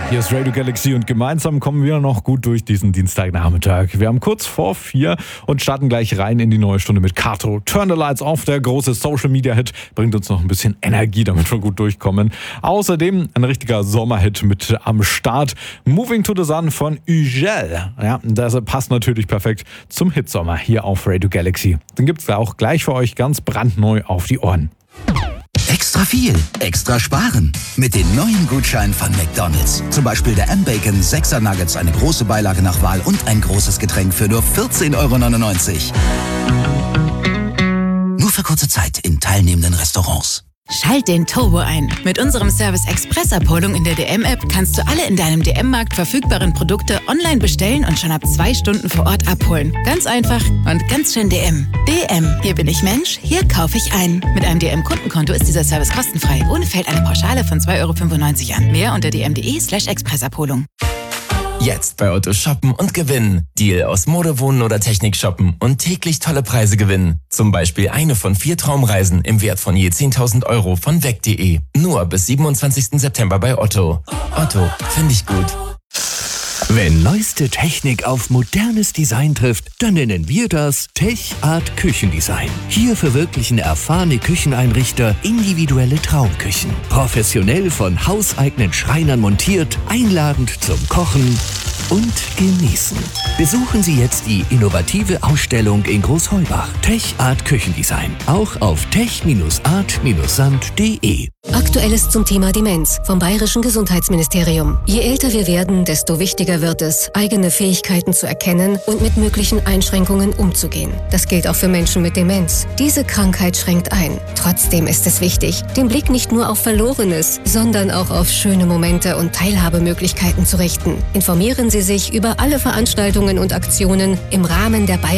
Hier ist Radio Galaxy und gemeinsam kommen wir noch gut durch diesen Dienstagnachmittag. Wir haben kurz vor 4 und starten gleich rein in die neue Stunde mit Kato. Turn the Lights Off, der große Social-Media-Hit, bringt uns noch ein bisschen Energie, damit wir gut durchkommen. Außerdem ein richtiger Sommerhit mit am Start. Moving to the Sun von Ugel. Ja, das passt natürlich perfekt zum Hitsommer hier auf Radio Galaxy. Den gibt's da auch gleich für euch ganz brandneu auf die Ohren. Extra viel, extra sparen. Mit den neuen Gutscheinen von McDonald's. Zum Beispiel der M-Bacon 6er Nuggets, eine große Beilage nach Wahl und ein großes Getränk für nur 14,99 €. Nur für kurze Zeit in teilnehmenden Restaurants. Schalt den Turbo ein. Mit unserem Service Express-Abholung in der DM-App kannst du alle in deinem DM-Markt verfügbaren Produkte online bestellen und schon ab 2 Stunden vor Ort abholen. Ganz einfach und ganz schön DM. DM, hier bin ich Mensch, hier kaufe ich ein. Mit einem DM-Kundenkonto ist dieser Service kostenfrei. Ohne fällt eine Pauschale von 2,95 € an. Mehr unter dm.de/Expressabholung. Jetzt bei Otto shoppen und gewinnen. Deal aus Mode, Wohnen oder Technik shoppen und täglich tolle Preise gewinnen. Zum Beispiel eine von 4 Traumreisen im Wert von je 10.000 € von weg.de. Nur bis 27. September bei Otto. Otto, finde ich gut. Wenn neueste Technik auf modernes Design trifft, dann nennen wir das Tech Art Küchendesign. Hier verwirklichen erfahrene Kücheneinrichter individuelle Traumküchen. Professionell von hauseigenen Schreinern montiert, einladend zum Kochen und Genießen. Besuchen Sie jetzt die innovative Ausstellung in Großheubach. Tech Art Küchendesign. Auch auf tech-art-sand.de. Aktuelles zum Thema Demenz vom Bayerischen Gesundheitsministerium. Je älter wir werden, desto wichtiger wird es, eigene Fähigkeiten zu erkennen und mit möglichen Einschränkungen umzugehen. Das gilt auch für Menschen mit Demenz. Diese Krankheit schränkt ein. Trotzdem ist es wichtig, den Blick nicht nur auf Verlorenes, sondern auch auf schöne Momente und Teilhabemöglichkeiten zu richten. Informieren Sie sich über alle Veranstaltungen und Aktionen im Rahmen der